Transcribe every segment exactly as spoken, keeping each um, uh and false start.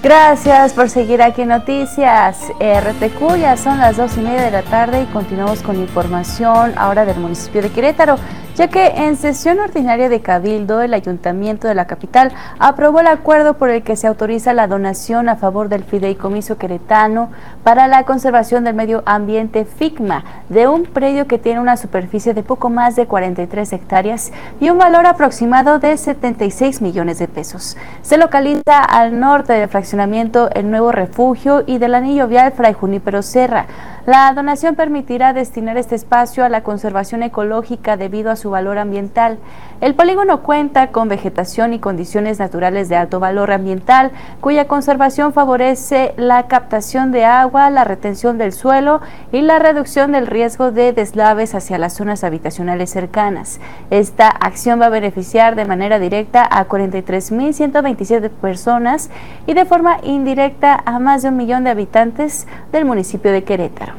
Gracias por seguir aquí en Noticias R T Q. Ya son las dos y media de la tarde y continuamos con información ahora del municipio de Querétaro, ya que en sesión ordinaria de Cabildo, el Ayuntamiento de la capital aprobó el acuerdo por el que se autoriza la donación a favor del Fideicomiso Queretano para la conservación del medio ambiente FICMA de un predio que tiene una superficie de poco más de cuarenta y tres hectáreas y un valor aproximado de setenta y seis millones de pesos. Se localiza al norte del fraccionamiento El Nuevo Refugio y del anillo vial Fray Junípero Serra. La donación permitirá destinar este espacio a la conservación ecológica debido a su valor ambiental. El polígono cuenta con vegetación y condiciones naturales de alto valor ambiental, cuya conservación favorece la captación de agua, la retención del suelo y la reducción del riesgo de deslaves hacia las zonas habitacionales cercanas. Esta acción va a beneficiar de manera directa a cuarenta y tres mil ciento veintisiete personas y de forma indirecta a más de un millón de habitantes del municipio de Querétaro.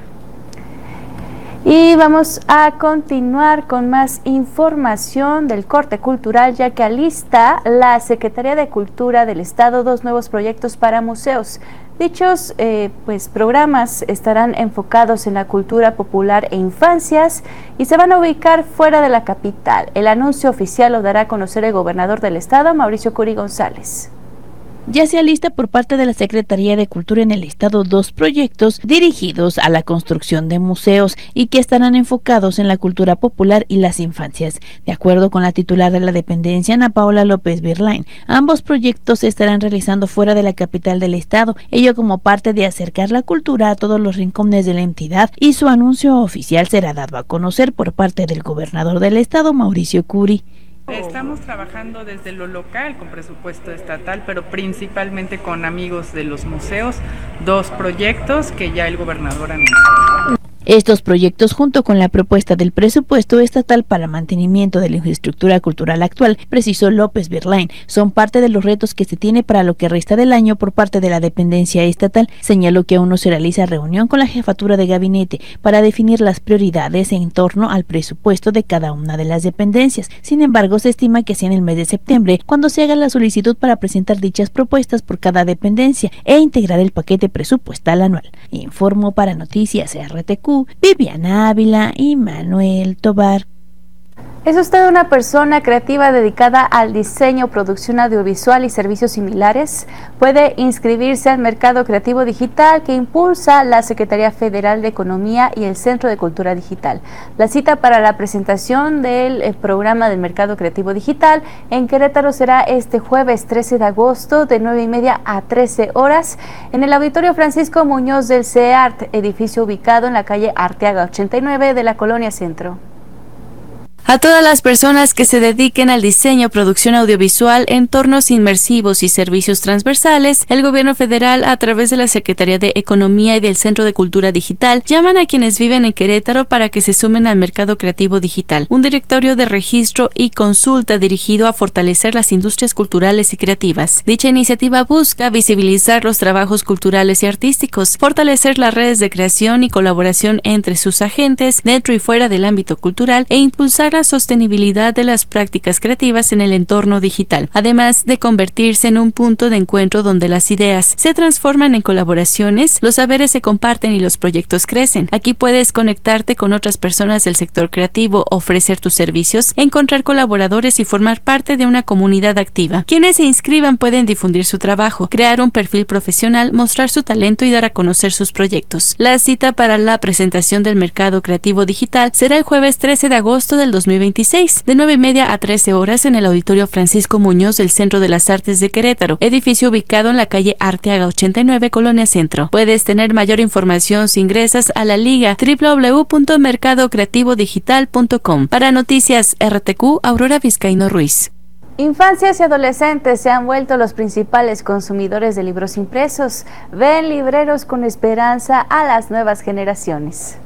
Y vamos a continuar con más información del corte cultural, ya que alista la Secretaría de Cultura del Estado dos nuevos proyectos para museos. Dichos eh, pues, programas estarán enfocados en la cultura popular e infancias y se van a ubicar fuera de la capital. El anuncio oficial lo dará a conocer el gobernador del estado, Mauricio Curi González. Ya se alista por parte de la Secretaría de Cultura en el Estado dos proyectos dirigidos a la construcción de museos y que estarán enfocados en la cultura popular y las infancias. De acuerdo con la titular de la dependencia, Ana Paola López Birlain, ambos proyectos se estarán realizando fuera de la capital del Estado, ello como parte de acercar la cultura a todos los rincones de la entidad, y su anuncio oficial será dado a conocer por parte del gobernador del Estado, Mauricio Curi. Estamos trabajando desde lo local con presupuesto estatal, pero principalmente con amigos de los museos, dos proyectos que ya el gobernador anunció. Estos proyectos, junto con la propuesta del presupuesto estatal para mantenimiento de la infraestructura cultural actual, precisó López Birlain, son parte de los retos que se tiene para lo que resta del año por parte de la dependencia estatal. Señaló que aún no se realiza reunión con la jefatura de gabinete para definir las prioridades en torno al presupuesto de cada una de las dependencias. Sin embargo, se estima que sea en el mes de septiembre cuando se haga la solicitud para presentar dichas propuestas por cada dependencia e integrar el paquete presupuestal anual. Informó para Noticias R T Q, Viviana Ávila y Manuel Tobar. ¿Es usted una persona creativa dedicada al diseño, producción audiovisual y servicios similares? Puede inscribirse al Mercado Creativo Digital que impulsa la Secretaría Federal de Economía y el Centro de Cultura Digital. La cita para la presentación del eh, programa del Mercado Creativo Digital en Querétaro será este jueves trece de agosto de nueve y media a trece horas en el Auditorio Francisco Muñoz del C E A R T, edificio ubicado en la calle Arteaga ochenta y nueve de la Colonia Centro. A todas las personas que se dediquen al diseño, producción audiovisual, entornos inmersivos y servicios transversales, el gobierno federal, a través de la Secretaría de Economía y del Centro de Cultura Digital, llaman a quienes viven en Querétaro para que se sumen al Mercado Creativo Digital, un directorio de registro y consulta dirigido a fortalecer las industrias culturales y creativas. Dicha iniciativa busca visibilizar los trabajos culturales y artísticos, fortalecer las redes de creación y colaboración entre sus agentes dentro y fuera del ámbito cultural e impulsar la sostenibilidad de las prácticas creativas en el entorno digital, además de convertirse en un punto de encuentro donde las ideas se transforman en colaboraciones, los saberes se comparten y los proyectos crecen. Aquí puedes conectarte con otras personas del sector creativo, ofrecer tus servicios, encontrar colaboradores y formar parte de una comunidad activa. Quienes se inscriban pueden difundir su trabajo, crear un perfil profesional, mostrar su talento y dar a conocer sus proyectos. La cita para la presentación del Mercado Creativo Digital será el jueves trece de agosto del dos mil veintiséis, de nueve y media a trece horas en el Auditorio Francisco Muñoz del Centro de las Artes de Querétaro, edificio ubicado en la calle Arteaga ochenta y nueve, Colonia Centro. Puedes tener mayor información si ingresas a la liga doble u doble u doble u punto mercado creativo digital punto com. Para Noticias R T Q, Aurora Vizcaíno Ruiz. Infancias y adolescentes se han vuelto los principales consumidores de libros impresos. Ven libreros con esperanza a las nuevas generaciones.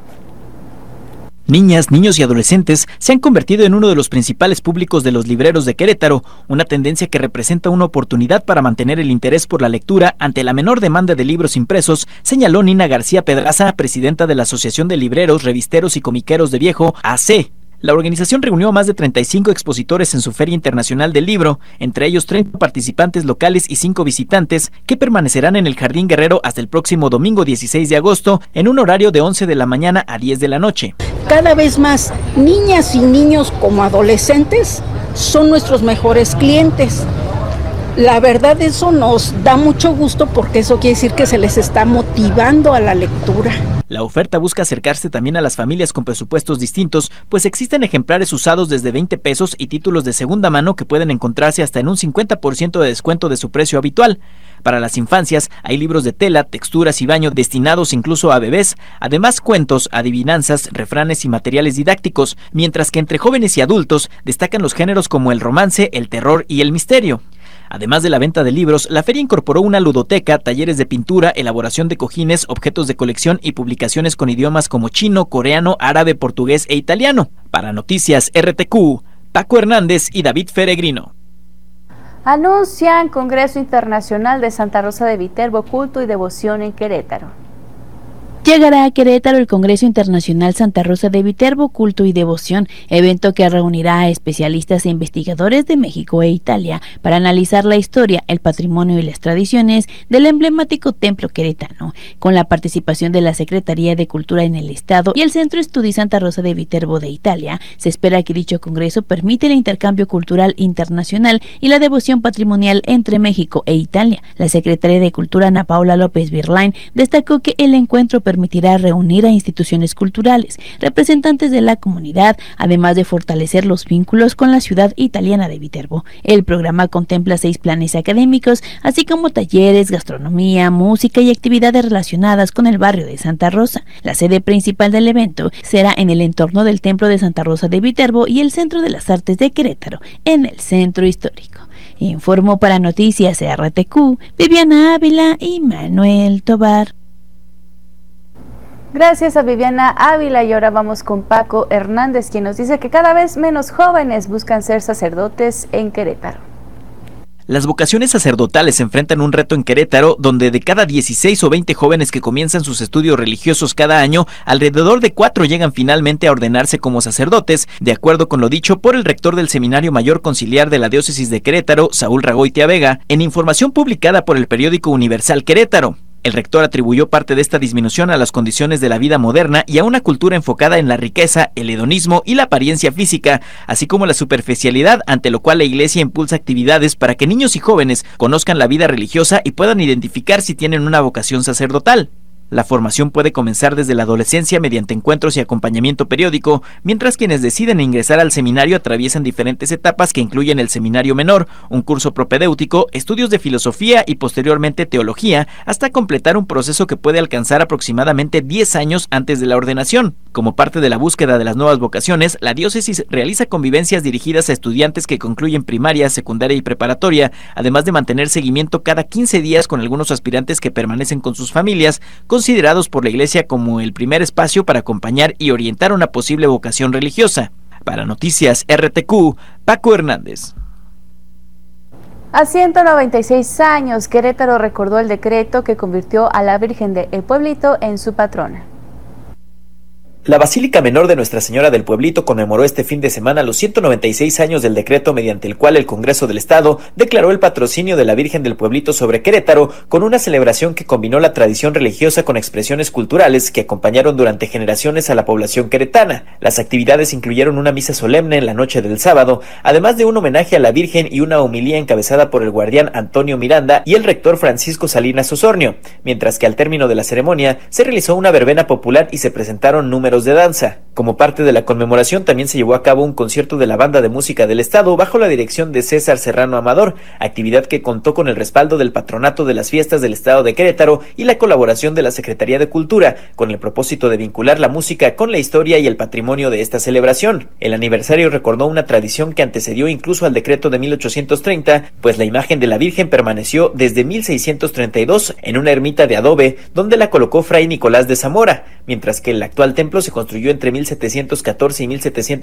Niñas, niños y adolescentes se han convertido en uno de los principales públicos de los libreros de Querétaro, una tendencia que representa una oportunidad para mantener el interés por la lectura ante la menor demanda de libros impresos, señaló Nina García Pedraza, presidenta de la Asociación de Libreros, Revisteros y Comiqueros de Viejo, A C. La organización reunió a más de treinta y cinco expositores en su Feria Internacional del Libro, entre ellos treinta participantes locales y cinco visitantes, que permanecerán en el Jardín Guerrero hasta el próximo domingo dieciséis de agosto, en un horario de once de la mañana a diez de la noche. Cada vez más niñas y niños como adolescentes son nuestros mejores clientes. La verdad, eso nos da mucho gusto porque eso quiere decir que se les está motivando a la lectura. La oferta busca acercarse también a las familias con presupuestos distintos, pues existen ejemplares usados desde veinte pesos y títulos de segunda mano que pueden encontrarse hasta en un cincuenta por ciento de descuento de su precio habitual. Para las infancias hay libros de tela, texturas y baño destinados incluso a bebés, además cuentos, adivinanzas, refranes y materiales didácticos, mientras que entre jóvenes y adultos destacan los géneros como el romance, el terror y el misterio. Además de la venta de libros, la feria incorporó una ludoteca, talleres de pintura, elaboración de cojines, objetos de colección y publicaciones con idiomas como chino, coreano, árabe, portugués e italiano. Para Noticias R T Q, Paco Hernández y David Feregrino. Anuncian Congreso Internacional de Santa Rosa de Viterbo, Culto y Devoción en Querétaro. Llegará a Querétaro el Congreso Internacional Santa Rosa de Viterbo, Culto y Devoción, evento que reunirá a especialistas e investigadores de México e Italia para analizar la historia, el patrimonio y las tradiciones del emblemático templo queretano, con la participación de la Secretaría de Cultura en el Estado y el Centro Estudi Santa Rosa de Viterbo de Italia. Se espera que dicho congreso permite el intercambio cultural internacional y la devoción patrimonial entre México e Italia. La Secretaria de Cultura, Ana Paula López Virlain, destacó que el encuentro permitirá reunir a instituciones culturales, representantes de la comunidad, además de fortalecer los vínculos con la ciudad italiana de Viterbo. El programa contempla seis planes académicos, así como talleres, gastronomía, música y actividades relacionadas con el barrio de Santa Rosa. La sede principal del evento será en el entorno del Templo de Santa Rosa de Viterbo y el Centro de las Artes de Querétaro, en el Centro Histórico. Informó para Noticias R T Q, Viviana Ávila y Manuel Tobar. Gracias a Viviana Ávila, y ahora vamos con Paco Hernández, quien nos dice que cada vez menos jóvenes buscan ser sacerdotes en Querétaro. Las vocaciones sacerdotales enfrentan un reto en Querétaro, donde de cada dieciséis o veinte jóvenes que comienzan sus estudios religiosos cada año, alrededor de cuatro llegan finalmente a ordenarse como sacerdotes, de acuerdo con lo dicho por el rector del Seminario Mayor Conciliar de la Diócesis de Querétaro, Saúl Ragoitia Vega, en información publicada por el periódico Universal Querétaro. El rector atribuyó parte de esta disminución a las condiciones de la vida moderna y a una cultura enfocada en la riqueza, el hedonismo y la apariencia física, así como la superficialidad, ante lo cual la Iglesia impulsa actividades para que niños y jóvenes conozcan la vida religiosa y puedan identificar si tienen una vocación sacerdotal. La formación puede comenzar desde la adolescencia mediante encuentros y acompañamiento periódico, mientras quienes deciden ingresar al seminario atraviesan diferentes etapas que incluyen el seminario menor, un curso propedéutico, estudios de filosofía y posteriormente teología, hasta completar un proceso que puede alcanzar aproximadamente diez años antes de la ordenación. Como parte de la búsqueda de las nuevas vocaciones, la diócesis realiza convivencias dirigidas a estudiantes que concluyen primaria, secundaria y preparatoria, además de mantener seguimiento cada quince días con algunos aspirantes que permanecen con sus familias, considerados por la Iglesia como el primer espacio para acompañar y orientar una posible vocación religiosa. Para Noticias R T Q, Paco Hernández. A ciento noventa y seis años, Querétaro recordó el decreto que convirtió a la Virgen de El Pueblito en su patrona. La Basílica Menor de Nuestra Señora del Pueblito conmemoró este fin de semana los ciento noventa y seis años del decreto mediante el cual el Congreso del Estado declaró el patrocinio de la Virgen del Pueblito sobre Querétaro, con una celebración que combinó la tradición religiosa con expresiones culturales que acompañaron durante generaciones a la población queretana. Las actividades incluyeron una misa solemne en la noche del sábado, además de un homenaje a la Virgen y una homilía encabezada por el guardián Antonio Miranda y el rector Francisco Salinas Osornio, mientras que al término de la ceremonia se realizó una verbena popular y se presentaron números de danza. Como parte de la conmemoración también se llevó a cabo un concierto de la Banda de Música del Estado bajo la dirección de César Serrano Amador, actividad que contó con el respaldo del Patronato de las Fiestas del Estado de Querétaro y la colaboración de la Secretaría de Cultura, con el propósito de vincular la música con la historia y el patrimonio de esta celebración. El aniversario recordó una tradición que antecedió incluso al decreto de mil ochocientos treinta, pues la imagen de la Virgen permaneció desde mil seiscientos treinta y dos en una ermita de adobe donde la colocó Fray Nicolás de Zamora, mientras que el actual templo se construyó entre mil setecientos catorce y mil setecientos